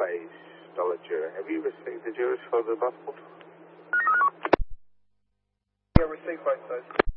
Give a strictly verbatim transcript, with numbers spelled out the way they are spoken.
base, dollar juror. Have you received the jurors for the passport? Yeah, received both those.